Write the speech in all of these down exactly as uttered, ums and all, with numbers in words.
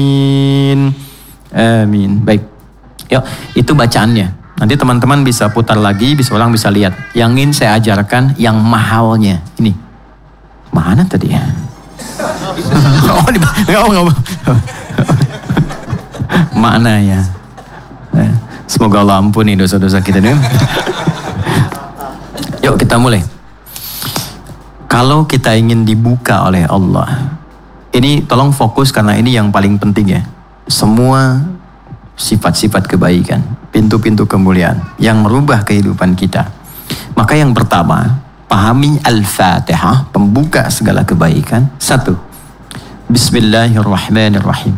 Amin. Baik. Yuk, itu bacaannya. Nanti teman-teman bisa putar lagi, bisa ulang, bisa lihat. Yang ingin saya ajarkan yang mahalnya. Ini. Mana tadi ya? Oh, di, oh, oh, oh. Mana ya? Semoga Allah ampuni dosa-dosa kita nih. Yuk kita mulai. Kalau kita ingin dibuka oleh Allah, ini tolong fokus karena ini yang paling penting ya. Semua sifat-sifat kebaikan, pintu-pintu kemuliaan yang merubah kehidupan kita. Maka yang pertama, pahami Al-Fatihah, pembuka segala kebaikan. Satu, Bismillahirrahmanirrahim.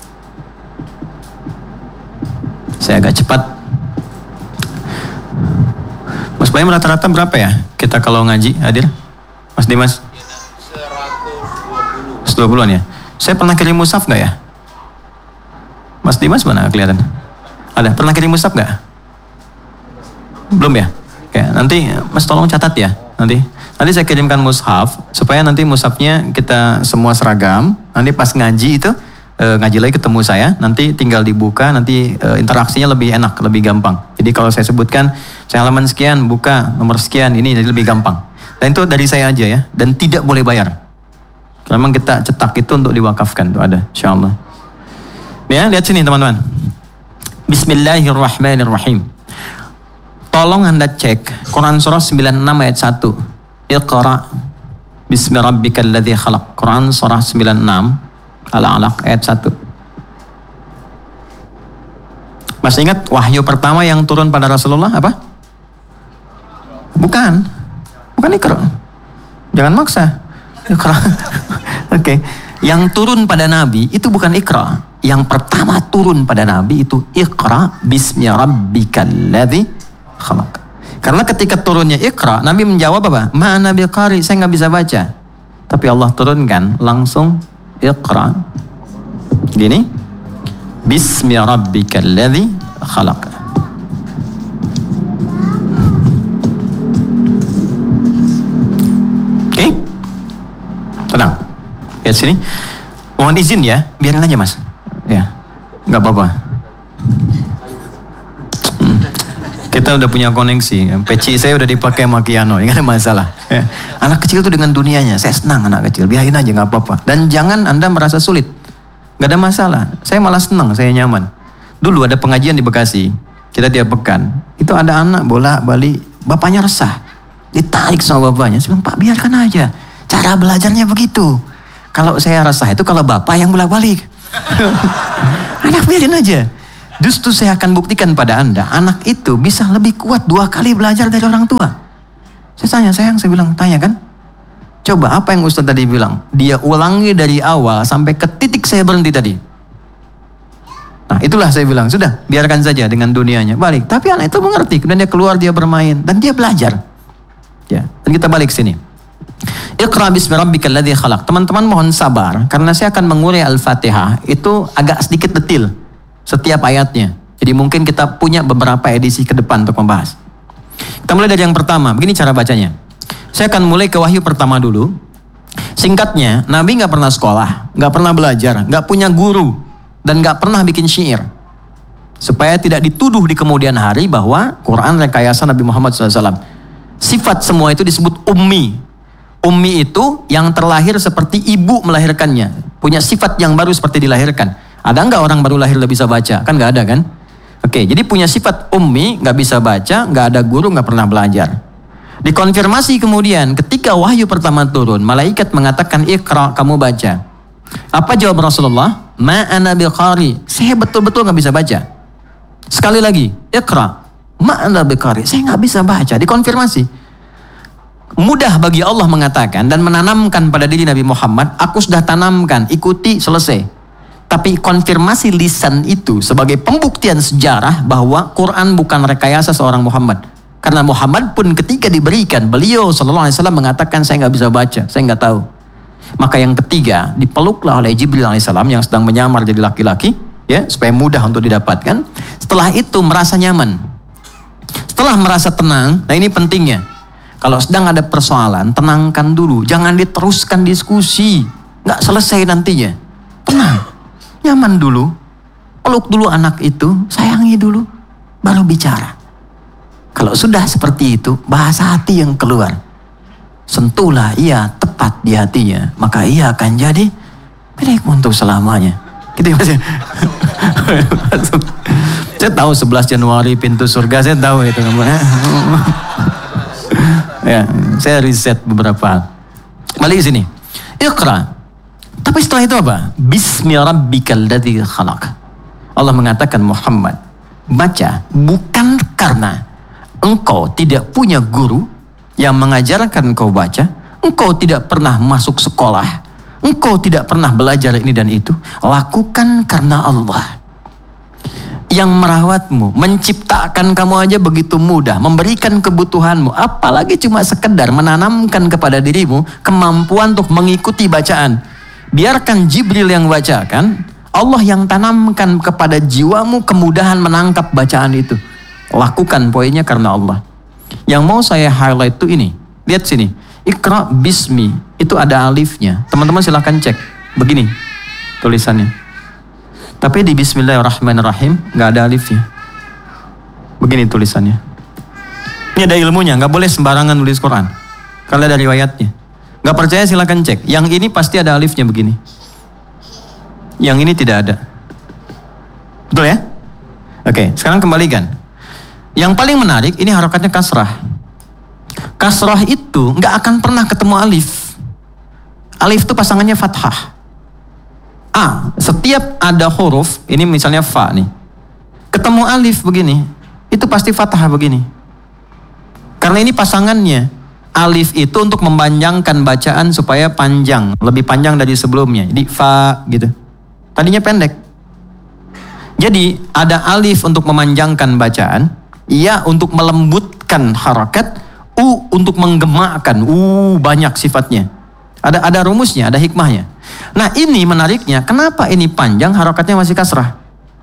Saya agak cepat. Mas Baim rata-rata berapa ya kita kalau ngaji hadir? Mas Dimas? seratus dua puluh-an ya. Saya pernah kirim mushaf gak ya? Mas Dimas mana kelihatan? Ada, pernah kirim mushaf gak? Belum ya? Oke, nanti Mas tolong catat ya. Nanti nanti saya kirimkan mushaf supaya nanti mushafnya kita semua seragam. Nanti pas ngaji itu e, ngaji lagi ketemu saya, nanti tinggal dibuka, nanti e, interaksinya lebih enak, lebih gampang. Jadi kalau saya sebutkan saya halaman sekian, buka nomor sekian, ini jadi lebih gampang. Dan itu dari saya aja ya, dan tidak boleh bayar. Memang kita cetak itu untuk diwakafkan, itu ada, insyaallah. Ya, lihat sini teman-teman. Bismillahirrahmanirrahim. Tolong Anda cek Quran surah sembilan puluh enam ayat satu. Iqra bismi rabbikal ladzi khalaq. Quran surah sembilan puluh enam Al-Alaq ayat satu. Masih ingat wahyu pertama yang turun pada Rasulullah apa? Bukan. Bukan Iqra. Jangan maksa. Iqra. Oke. Okay. Yang turun pada Nabi itu bukan Iqra. Yang pertama turun pada Nabi itu Iqra bismi rabbikal ladzi khalaq. Karena ketika turunnya Iqra, Nabi menjawab apa? Ma ana biqari, saya nggak bisa baca. Tapi Allah turunkan langsung Iqra. Gini. Bismi rabbikal ladzi khalaq. Oke? Okay? Tenang. Lihat sini. Mohon izin ya, biarin aja Mas. Ya, nggak apa-apa. Hmm. Kita udah punya koneksi. Peci saya udah dipakai sama Kiano, nggak ada masalah. Ya. Anak kecil tuh dengan dunianya, saya senang anak kecil. Biarin aja, nggak apa-apa. Dan jangan Anda merasa sulit, nggak ada masalah. Saya malah senang, saya nyaman. Dulu ada pengajian di Bekasi, kita tiap pekan. Itu ada anak bola balik, bapaknya resah, ditarik sama bapaknya. Saya bilang, Pak biarkan aja. Cara belajarnya begitu. Kalau saya resah itu kalau bapak yang bolak-balik. Anak biarin aja. Justru saya akan buktikan pada Anda, anak itu bisa lebih kuat dua kali belajar dari orang tua. Saya tanya, sayang, saya bilang, tanya kan? Coba apa yang Ustaz tadi bilang? Dia ulangi dari awal sampai ke titik saya berhenti tadi. Nah itulah saya bilang, sudah biarkan saja dengan dunianya. Balik, tapi anak itu mengerti. Kemudian dia keluar, dia bermain. Dan dia belajar. Ya, dan kita balik sini. Iqra bismi rabbikal ladzi khalaq. Teman-teman mohon sabar karena saya akan mengurai Al-Fatihah itu agak sedikit detil setiap ayatnya. Jadi mungkin kita punya beberapa edisi ke depan untuk membahas. Kita mulai dari yang pertama. Begini cara bacanya. Saya akan mulai ke wahyu pertama dulu. Singkatnya, Nabi nggak pernah sekolah, nggak pernah belajar, nggak punya guru, dan nggak pernah bikin syair. Supaya tidak dituduh di kemudian hari bahwa Quran rekayasa Nabi Muhammad shallallahu alaihi wasallam. Sifat semua itu disebut ummi. Ummi itu yang terlahir seperti ibu melahirkannya. Punya sifat yang baru seperti dilahirkan. Ada nggak orang baru lahir udah bisa baca? Kan nggak ada kan? Oke, jadi punya sifat ummi, nggak bisa baca, nggak ada guru, nggak pernah belajar. Dikonfirmasi kemudian ketika wahyu pertama turun, malaikat mengatakan Iqra, kamu baca. Apa jawab Rasulullah? Ma ana biqari, saya betul-betul nggak bisa baca. Sekali lagi, Iqra, ma ana biqari, saya nggak bisa baca. Dikonfirmasi. Mudah bagi Allah mengatakan dan menanamkan pada diri Nabi Muhammad, aku sudah tanamkan, ikuti, selesai. Tapi konfirmasi lisan itu sebagai pembuktian sejarah bahwa Quran bukan rekayasa seorang Muhammad. Karena Muhammad pun ketika diberikan, beliau sallallahu alaihi wasallam mengatakan saya nggak bisa baca, saya nggak tahu. Maka yang ketiga, dipeluklah oleh Jibril alaihissalam yang sedang menyamar jadi laki-laki, ya supaya mudah untuk didapatkan. Setelah itu merasa nyaman. Setelah merasa tenang, nah ini pentingnya. Kalau sedang ada persoalan, tenangkan dulu. Jangan diteruskan diskusi. Nggak selesai nantinya. Tenang. nyaman dulu, peluk dulu anak itu, sayangi dulu, baru bicara. Kalau sudah seperti itu, bahasa hati yang keluar. Sentuhlah ia tepat di hatinya, maka ia akan jadi milikmu untuk selamanya. Gitu ya Mas ya? Saya tahu sebelas Januari pintu surga, saya tahu itu. Ya, saya riset beberapa hal. Balik ke sini. Iqra. Tapi setelah itu apa? Bismi rabbikal ladzi khalaq. Allah mengatakan, Muhammad, baca bukan karena engkau tidak punya guru yang mengajarkan engkau baca, engkau tidak pernah masuk sekolah, engkau tidak pernah belajar ini dan itu. Lakukan karena Allah yang merawatmu, menciptakan kamu aja begitu mudah, memberikan kebutuhanmu, apalagi cuma sekedar menanamkan kepada dirimu kemampuan untuk mengikuti bacaan. Biarkan Jibril yang bacakan, Allah yang tanamkan kepada jiwamu kemudahan menangkap bacaan itu. Lakukan poinnya karena Allah. Yang mau saya highlight itu ini, lihat sini, Iqra bismi, itu ada alifnya. Teman-teman silahkan cek, begini tulisannya. Tapi di Bismillahirrahmanirrahim nggak ada alifnya. Begini tulisannya. Ini ada ilmunya, nggak boleh sembarangan nulis Quran. Kalau ada riwayatnya. Nggak percaya silakan cek. Yang ini pasti ada alifnya begini. Yang ini tidak ada. Betul ya? Oke, sekarang kembalikan. Yang paling menarik ini harokatnya kasrah. Kasrah itu nggak akan pernah ketemu alif. Alif itu pasangannya fathah. A, setiap ada huruf, ini misalnya fa nih, ketemu alif begini, itu pasti fathah begini. Karena ini pasangannya. Alif itu untuk memanjangkan bacaan supaya panjang, lebih panjang dari sebelumnya. Jadi fa gitu. Tadinya pendek. Jadi ada alif untuk memanjangkan bacaan, ya untuk melembutkan harakat, u untuk menggemakkan, u banyak sifatnya. Ada ada rumusnya, ada hikmahnya. Nah ini menariknya, kenapa ini panjang harokatnya masih kasrah?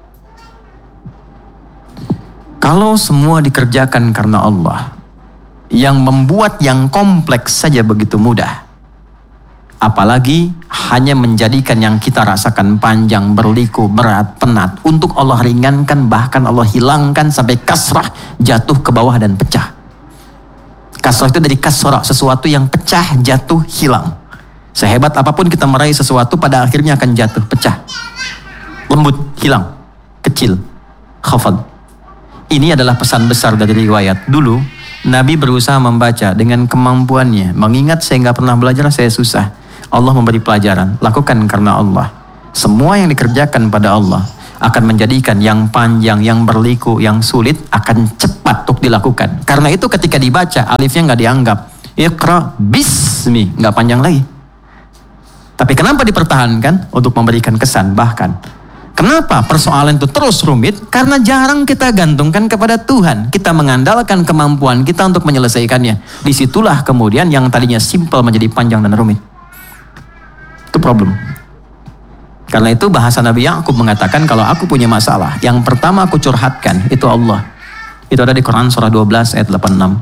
Kalau semua dikerjakan karena Allah, yang membuat yang kompleks saja begitu mudah, apalagi hanya menjadikan yang kita rasakan panjang, berliku, berat, penat, untuk Allah ringankan, bahkan Allah hilangkan sampai kasrah, jatuh ke bawah dan pecah. Kasrah itu dari kasrah, sesuatu yang pecah, jatuh, hilang. Sehebat apapun kita meraih sesuatu, pada akhirnya akan jatuh, pecah, lembut, hilang, kecil, khafad. Ini adalah pesan besar dari riwayat. Dulu Nabi berusaha membaca dengan kemampuannya. Mengingat saya nggak pernah belajar, saya susah. Allah memberi pelajaran, lakukan karena Allah. Semua yang dikerjakan pada Allah akan menjadikan yang panjang, yang berliku, yang sulit akan cepat untuk dilakukan. Karena itu ketika dibaca, alifnya nggak dianggap. Iqra bismi, nggak panjang lagi. Tapi kenapa dipertahankan? Untuk memberikan kesan. Bahkan kenapa persoalan itu terus rumit? Karena jarang kita gantungkan kepada Tuhan. Kita mengandalkan kemampuan kita untuk menyelesaikannya. Disitulah kemudian yang tadinya simpel menjadi panjang dan rumit. Itu problem. Karena itu bahasa Nabi Yakub mengatakan, kalau aku punya masalah, yang pertama aku curhatkan itu Allah. Itu ada di Quran surah dua belas ayat delapan puluh enam.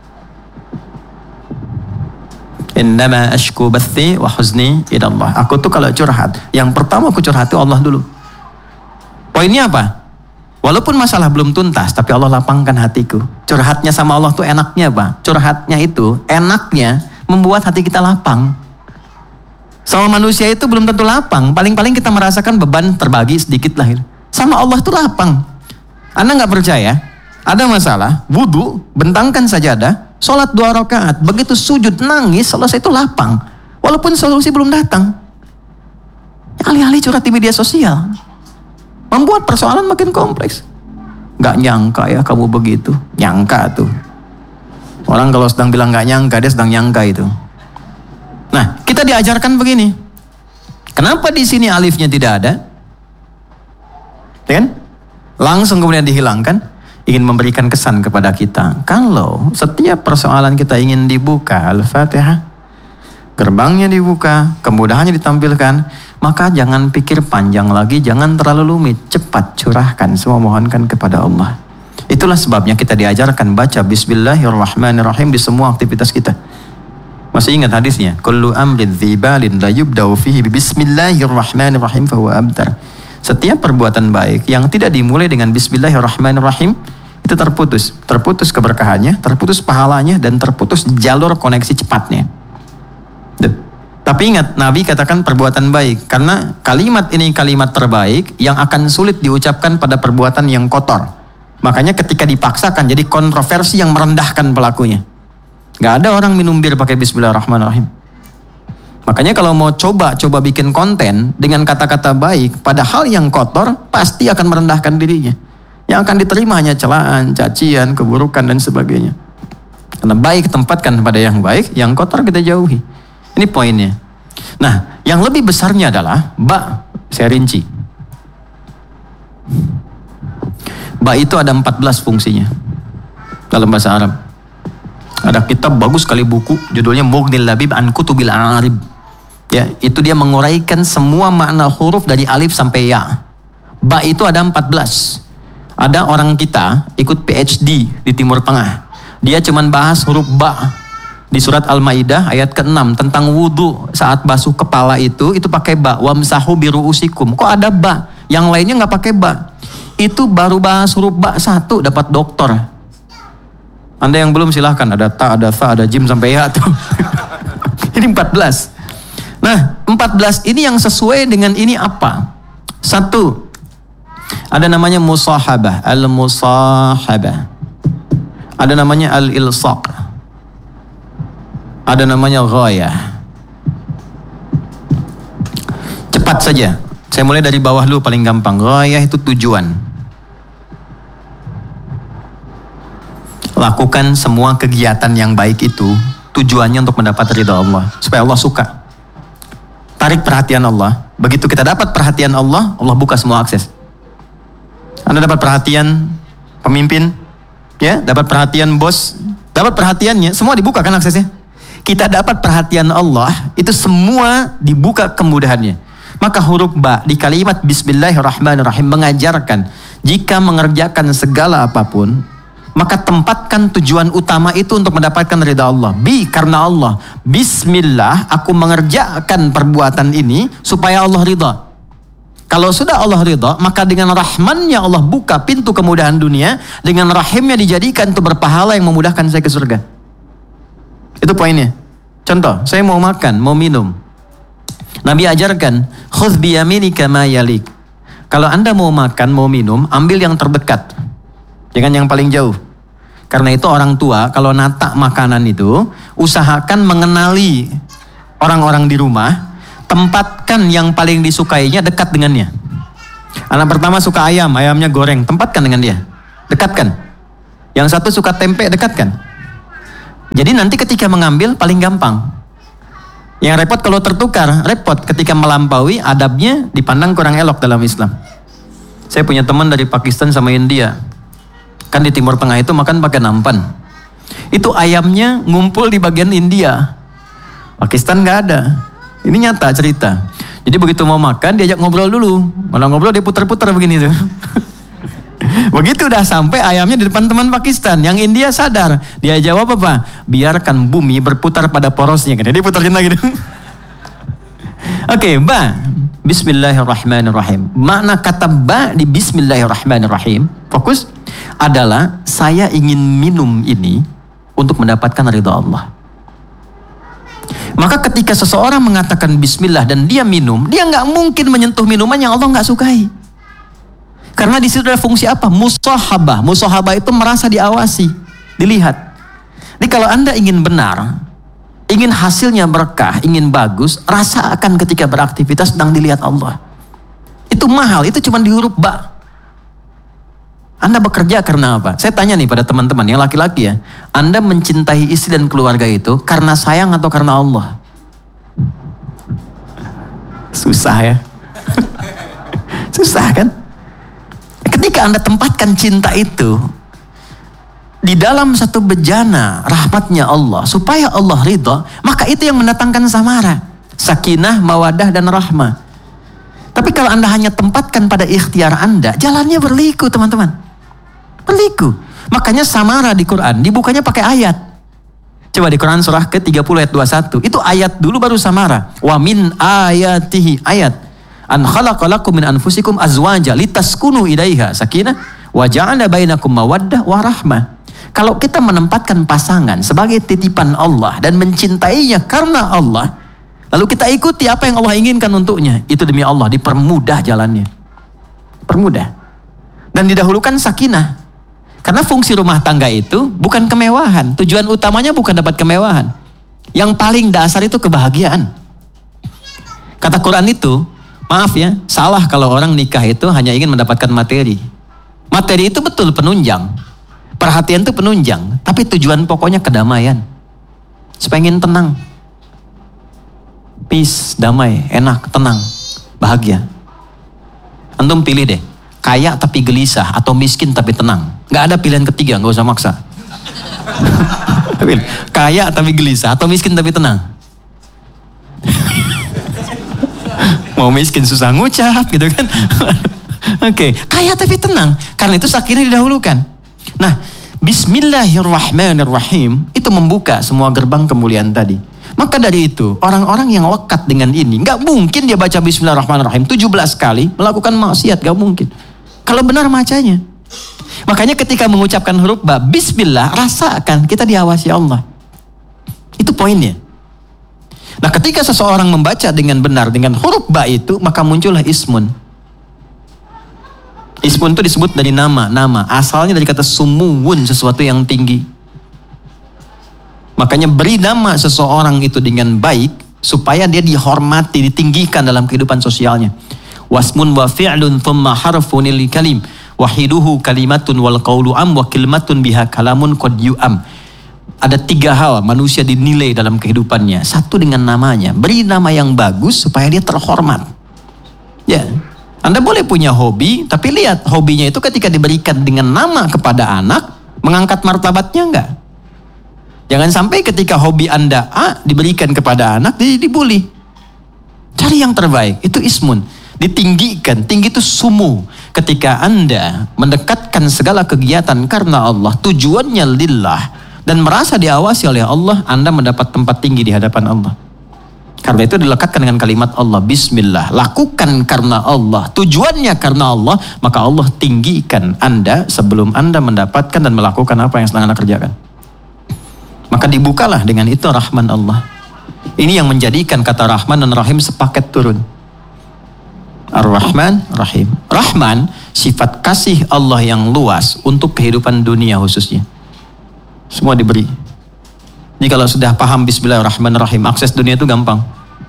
Innama ashku bathi wa huzni ila Allah. Aku tuh kalau curhat, yang pertama aku curhati Allah dulu. Poinnya apa? Walaupun masalah belum tuntas, tapi Allah lapangkan hatiku. Curhatnya sama Allah tuh enaknya apa? Curhatnya itu enaknya membuat hati kita lapang. Sama manusia itu belum tentu lapang. Paling-paling kita merasakan beban terbagi sedikit lah. Sama Allah tuh lapang. Anda nggak percaya? Ada masalah, wudhu, bentangkan sajadah, sholat dua rakaat, begitu sujud nangis, selesai itu lapang. Walaupun solusi belum datang. Alih-alih curhat di media sosial, membuat persoalan makin kompleks. Gak nyangka ya kamu begitu. Nyangka tuh. Orang kalau sedang bilang gak nyangka, dia sedang nyangka itu. Nah, kita diajarkan begini. Kenapa di sini alifnya tidak ada? Kan? Langsung kemudian dihilangkan. Ingin memberikan kesan kepada kita. Kalau setiap persoalan kita ingin dibuka, Al-Fatihah, gerbangnya dibuka, kemudahannya ditampilkan, maka jangan pikir panjang lagi, jangan terlalu rumit, cepat curahkan, semua mohonkan kepada Allah. Itulah sebabnya kita diajarkan baca Bismillahirrahmanirrahim di semua aktivitas kita. Masih ingat hadisnya? Kullu amrin dzibalin la yubda'u fihi bismillahirrahmanirrahim fahuwa abtar. Setiap perbuatan baik yang tidak dimulai dengan Bismillahirrahmanirrahim itu terputus. Terputus keberkahannya, terputus pahalanya, dan terputus jalur koneksi cepatnya. Tapi ingat, Nabi katakan perbuatan baik. Karena kalimat ini kalimat terbaik yang akan sulit diucapkan pada perbuatan yang kotor. Makanya ketika dipaksakan jadi kontroversi yang merendahkan pelakunya. Gak ada orang minum bir pakai Bismillahirrahmanirrahim. Makanya kalau mau coba-coba bikin konten dengan kata-kata baik pada hal yang kotor, pasti akan merendahkan dirinya. Yang akan diterima hanya celaan, cacian, keburukan, dan sebagainya. Karena baik tempatkan pada yang baik, yang kotor kita jauhi. Ini poinnya. Nah, yang lebih besarnya adalah ba, saya rinci. Ba itu ada empat belas fungsinya dalam bahasa Arab. Ada kitab bagus sekali buku, judulnya Mughnil Labib an Kutubil Arib. Ya, itu dia menguraikan semua makna huruf dari alif sampai ya. Ba itu ada empat belas. Ada orang kita ikut P H D di Timur Tengah. Dia cuman bahas huruf ba. Di surat Al-Maidah ayat keenam tentang wudhu saat basuh kepala itu, itu pakai ba. Wamsahu biru'usikum. Kok ada ba? Yang lainnya nggak pakai ba. Itu baru bahas huruf ba satu dapat doktor. Anda yang belum silahkan, ada ta, ada fa, ada jim sampai ya tuh. Ini empat belas. Nah, empat belas ini yang sesuai dengan ini apa? Satu, ada namanya musahabah, al-musahabah. Ada namanya al-ilsaq. Ada namanya ghayah. Cepat saja. Saya mulai dari bawah dulu paling gampang. Ghayah itu tujuan. Lakukan semua kegiatan yang baik itu tujuannya untuk mendapat ridha Allah, supaya Allah suka. Tarik perhatian Allah. Begitu kita dapat perhatian Allah, Allah buka semua akses. Anda dapat perhatian pemimpin, ya, dapat perhatian bos, dapat perhatiannya, semua dibuka kan aksesnya. Kita dapat perhatian Allah, itu semua dibuka kemudahannya. Maka huruf ba di kalimat Bismillahirrahmanirrahim mengajarkan jika mengerjakan segala apapun, maka tempatkan tujuan utama itu untuk mendapatkan ridha Allah. Bi, karena Allah. Bismillah, aku mengerjakan perbuatan ini supaya Allah ridha. Kalau sudah Allah ridha, maka dengan rahmannya Allah buka pintu kemudahan dunia, dengan rahimnya dijadikan itu berpahala yang memudahkan saya ke surga. Itu poinnya. Contoh, saya mau makan, mau minum. Nabi ajarkan, khudh biyaminika ma yalik. Kalau Anda mau makan, mau minum, ambil yang terdekat. Jangan yang paling jauh. Karena itu orang tua, kalau nata makanan itu, usahakan mengenali orang-orang di rumah, tempatkan yang paling disukainya dekat dengannya. Anak pertama suka ayam, ayamnya goreng, tempatkan dengan dia. Dekatkan. Yang satu suka tempe, dekatkan. Jadi nanti ketika mengambil paling gampang. Yang repot kalau tertukar, repot ketika melampaui, adabnya dipandang kurang elok dalam Islam. Saya punya teman dari Pakistan sama India. Kan di Timur Tengah itu makan pakai nampan. Itu ayamnya ngumpul di bagian India. Pakistan nggak ada. Ini nyata cerita. Jadi begitu mau makan diajak ngobrol dulu. Malah ngobrol dia putar-putar begini tuh. Begitu udah sampai ayamnya di depan teman Pakistan, yang India sadar, dia jawab apa? Biarkan bumi berputar pada porosnya. Jadi putarin lagi. Oke, okay, ba, Bismillahirrahmanirrahim. Makna kata ba di Bismillahirrahmanirrahim, fokus adalah saya ingin minum ini untuk mendapatkan ridha Allah. Maka ketika seseorang mengatakan Bismillah dan dia minum, dia nggak mungkin menyentuh minuman yang Allah nggak sukai. Karena di situ ada fungsi apa? Musahabah. Musahabah itu merasa diawasi, dilihat. Jadi kalau Anda ingin benar, ingin hasilnya berkah, ingin bagus, rasakan ketika beraktivitas sedang dilihat Allah. Itu mahal, itu cuma di huruf ba. Anda bekerja karena apa? Saya tanya nih pada teman-teman yang laki-laki ya. Anda mencintai istri dan keluarga itu karena sayang atau karena Allah? Susah ya. Susah kan? Ketika Anda tempatkan cinta itu di dalam satu bejana rahmatnya Allah, supaya Allah ridha, maka itu yang mendatangkan samara, sakinah, mawadah, dan rahmah. Tapi kalau Anda hanya tempatkan pada ikhtiar Anda, jalannya berliku teman-teman. Berliku. Makanya samara di Quran dibukanya pakai ayat. Coba di Quran surah ke tiga puluh ayat dua puluh satu. Itu ayat dulu baru samara. Wa min ayatihi, ayat. An khalaqalakum min anfusikum azwaja litaskunu ilaiha sakinah wa ja'ala bainakum mawaddah wa rahmah. Kalau kita menempatkan pasangan sebagai titipan Allah dan mencintainya karena Allah, lalu kita ikuti apa yang Allah inginkan untuknya, itu demi Allah dipermudah jalannya. Permudah. Dan didahulukan sakinah. Karena fungsi rumah tangga itu bukan kemewahan. Tujuan utamanya bukan dapat kemewahan. Yang paling dasar itu kebahagiaan. Kata Quran itu, maaf ya, salah kalau orang nikah itu hanya ingin mendapatkan materi. Materi itu betul penunjang. Perhatian itu penunjang. Tapi tujuan pokoknya kedamaian. Supaya ingin tenang. Peace, damai, enak, tenang, bahagia. Antum pilih deh. Kaya tapi gelisah atau miskin tapi tenang. Gak ada pilihan ketiga, gak usah maksa. Kaya tapi gelisah atau miskin tapi tenang. Mau miskin susah ngucap gitu kan. Oke, okay. Kaya tapi tenang. Karena itu sakinah didahulukan. Nah, Bismillahirrahmanirrahim itu membuka semua gerbang kemuliaan tadi. Maka dari itu, orang-orang yang lekat dengan ini, gak mungkin dia baca Bismillahirrahmanirrahim tujuh belas kali melakukan maksiat, gak mungkin. Kalau benar bacanya. Makanya ketika mengucapkan huruf ba, Bismillah, rasakan kita diawasi Allah. Itu poinnya. Nah, ketika seseorang membaca dengan benar dengan huruf ba itu, maka muncullah ismun. Ismun itu disebut dari nama, nama. Asalnya dari kata sumuwun, sesuatu yang tinggi. Makanya beri nama seseorang itu dengan baik, supaya dia dihormati, ditinggikan dalam kehidupan sosialnya. Wasmun wa fi'lun thumma harfunil kalim. Wahiduhu kalimatun wal qawlu am wa kalimatun biha kalamun qad yu'am. Ada tiga hal manusia dinilai dalam kehidupannya. Satu dengan namanya. Beri nama yang bagus supaya dia terhormat. Ya. Anda boleh punya hobi, tapi lihat hobinya itu ketika diberikan dengan nama kepada anak, mengangkat martabatnya enggak? Jangan sampai ketika hobi Anda A diberikan kepada anak, jadi dibully. Cari yang terbaik, itu ismun. Ditinggikan, tinggi itu sumu. Ketika Anda mendekatkan segala kegiatan karena Allah, tujuannya lillah, dan merasa diawasi oleh Allah, Anda mendapat tempat tinggi di hadapan Allah. Karena itu dilekatkan dengan kalimat Allah, Bismillah. Lakukan karena Allah, tujuannya karena Allah, maka Allah tinggikan Anda sebelum Anda mendapatkan dan melakukan apa yang sedang Anda kerjakan. Maka dibukalah dengan itu rahman Allah. Ini yang menjadikan kata Rahman dan Rahim sepaket turun. Ar-Rahman, Rahim. Rahman, sifat kasih Allah yang luas untuk kehidupan dunia khususnya. Semua diberi. Jadi kalau sudah paham Bismillahirrahmanirrahim, akses dunia itu gampang.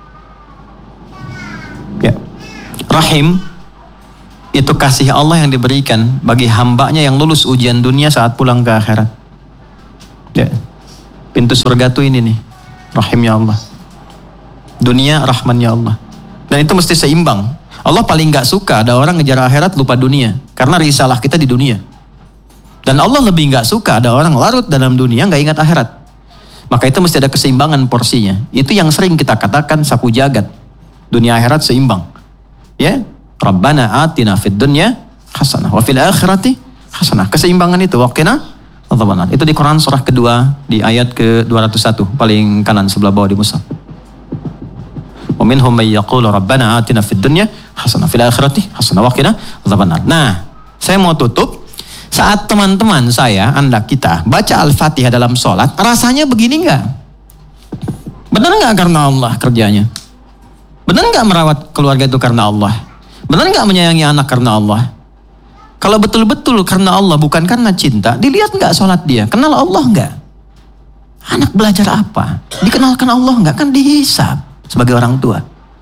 Ya. Rahim, itu kasih Allah yang diberikan bagi hambanya yang lulus ujian dunia saat pulang ke akhirat. Ya. Pintu surga itu ini nih, rahimnya Allah. Dunia, rahmannya Allah. Dan itu mesti seimbang. Allah paling gak suka ada orang ngejar akhirat lupa dunia. Karena risalah kita di dunia. Dan Allah lebih gak suka ada orang larut dalam dunia gak ingat akhirat. Maka itu mesti ada keseimbangan porsinya. Itu yang sering kita katakan sapu jagat. Dunia akhirat seimbang. Ya, Rabbana atina fid dunya hasanah wa fil akhirati hasanah. Keseimbangan itu waqina adzabannar. Itu di Quran surah kedua di ayat ke dua ratus satu paling kanan sebelah bawah di mushaf. Wa minhum may yaqulu rabbana atina fid dunya hasanah fil akhirati hasanah wa qina adzabannar. Nah, saya mau tutup. Saat teman-teman saya, Anda, kita baca Al-Fatihah dalam sholat, rasanya begini enggak? Benar enggak karena Allah kerjanya? Benar enggak merawat keluarga itu karena Allah? Benar enggak menyayangi anak karena Allah? Kalau betul-betul karena Allah, bukan karena cinta, dilihat enggak sholat dia? Kenal Allah enggak? Anak belajar apa? Dikenalkan Allah enggak? Kan dihisab sebagai orang tua.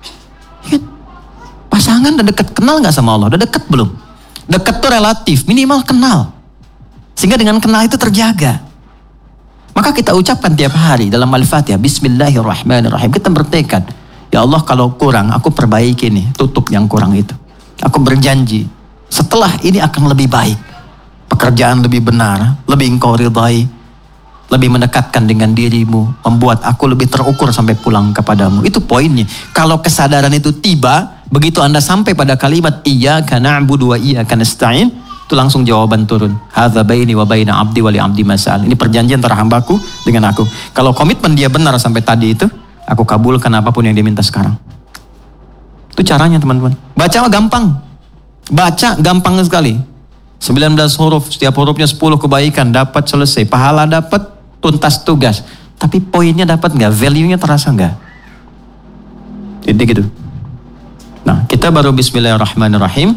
Pasangan udah dekat, kenal enggak sama Allah? Udah dekat belum? Dekat itu relatif, minimal kenal. Sehingga dengan kenal itu terjaga. Maka kita ucapkan tiap hari dalam Al-Fatihah, Bismillahirrahmanirrahim. Kita bertekad, ya Allah kalau kurang, aku perbaiki nih, tutup yang kurang itu. Aku berjanji, setelah ini akan lebih baik. Pekerjaan lebih benar, lebih engkau ridhai, lebih mendekatkan dengan dirimu, membuat aku lebih terukur sampai pulang kepadamu. Itu poinnya. Kalau kesadaran itu tiba, begitu Anda sampai pada kalimat iyyaka na'budu wa iyyaka nasta'in, itu langsung jawaban turun. Hadza baini wa baina 'abdi wa li 'abdi mas'al. Ini perjanjian antara hambaku dengan aku. Kalau komitmen dia benar sampai tadi itu, aku kabulkan apapun yang dia minta sekarang. Itu caranya teman-teman. Baca gampang. Baca gampang sekali. sembilan belas huruf, setiap hurufnya sepuluh kebaikan, dapat selesai. Pahala dapat, tuntas tugas. Tapi poinnya dapat nggak? Value-nya terasa nggak? Jadi gitu. Nah, kita baru bismillahirrahmanirrahim.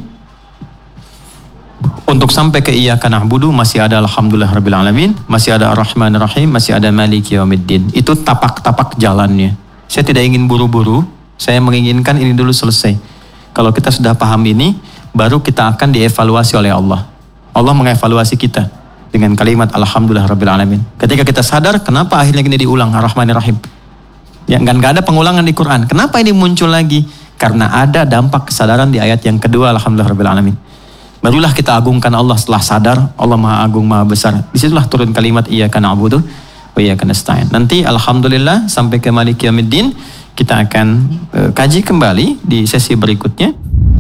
Untuk sampai ke iyyaka na'budu masih ada alhamdulillah rabbil alamin, masih ada ar-rahmanir rahim, masih ada maliki yaumiddin. Itu tapak-tapak jalannya. Saya tidak ingin buru-buru, saya menginginkan ini dulu selesai. Kalau kita sudah paham ini, baru kita akan dievaluasi oleh Allah. Allah mengevaluasi kita dengan kalimat alhamdulillah rabbil alamin. Ketika kita sadar kenapa akhirnya ini diulang ar-rahmanir rahim. Ya, nggak ada pengulangan di Quran. Kenapa ini muncul lagi? Karena ada dampak kesadaran di ayat yang kedua alhamdulillah rabbil alamin. Barulah kita agungkan Allah setelah sadar Allah Maha Agung Maha Besar. Disitulah turun kalimat iyyaka na'budu wa iyyaka nasta'in. Nanti alhamdulillah sampai ke maliki yaumiddin kita akan uh, kaji kembali di sesi berikutnya.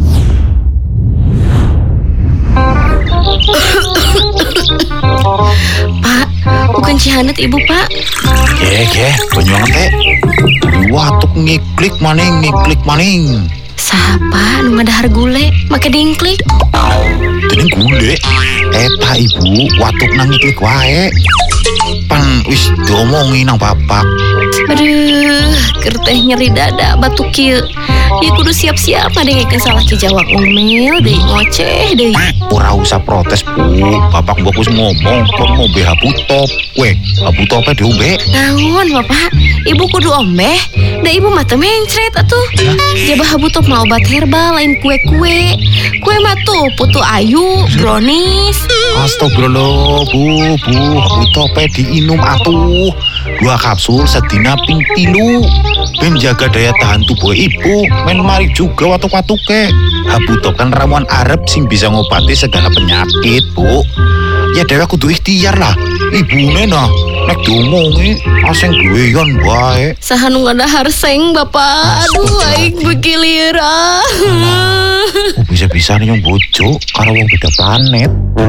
Pak, bukan Cihanet ibu pak. Ye ye, banyak teh. Watuk ngiklik maning, ngiklik maning. Siapa nu ngadahar gule make dingklik? Teuing gule. Eta ibu, watuk nang ngiklik wae. Pan wis diomongin nang bapak. Aduh, keur teh nyeri dada batuk kieu. Ya kudu siap-siap ngadengkeun salah ki jawab ngomel deui ngoceh deui. Ora usah protes, Bu. Bapak bagus ngomong, kok mau be habutop. Weh, habutope diombe. Naon, Bapak? Ibu kudu ombeh. Da ibu mah teu mencret atuh. Jabah habutop mah obat herbal lain kue-kue. Kue mah tuh putu ayu, brownies. Astagfirullah, Bu, Bu, habutope diinum atuh. Dua kapsul sedina ping tilu. Ben jaga daya tahan tubuh ibu. Men mari juga watuk-watuke. Habutop kan ramuan Arab sing bisa ngobati segala penyakit, Bu. Ya dewe kudu ikhtiar lah. Ibune nah nek diomongi aseng duwean wae. Saha nu ngadahar seng, Bapak? Aduh, aing begilir ah. Oh, bisa-bisa nih yang bojo karo wong beda planet.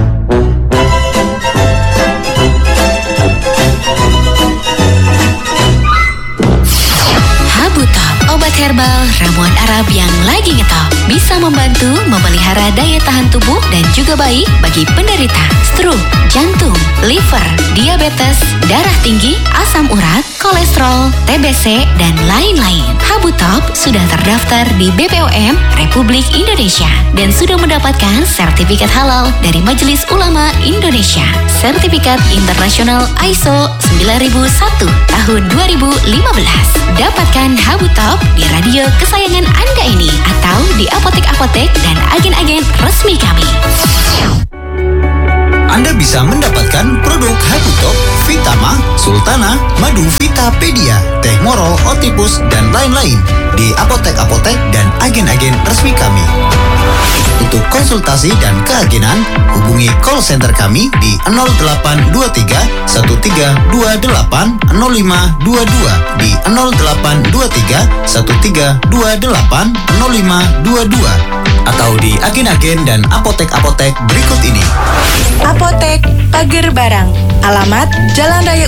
Habutop, obat herbal ramuan Arab yang lagi ngetop. Bisa membantu memelihara daya tahan tubuh dan juga baik bagi penderita stroke, jantung, liver, diabetes, darah tinggi, asam urat, kolesterol, T B C, dan lain-lain. Habutop sudah terdaftar di B P O M Republik Indonesia dan sudah mendapatkan sertifikat halal dari Majelis Ulama Indonesia. Sertifikat internasional I S O sembilan ribu satu tahun dua ribu lima belas. Dapatkan Habutop di radio kesayangan Anda ini atau di apotek-apotek dan agen-agen resmi kami. Anda bisa mendapatkan produk Habutop, Vitama, Sultana, Madu Vitapedia, Teh Moro, Otipus, dan lain-lain di apotek-apotek dan agen-agen resmi kami. Untuk konsultasi dan keagenan, hubungi call center kami di nol delapan dua tiga satu tiga dua delapan nol lima dua dua di nol delapan dua tiga satu tiga dua delapan nol lima dua dua atau di agen-agen dan apotek-apotek berikut ini. Apotek Pager Barang, alamat Jalan Raya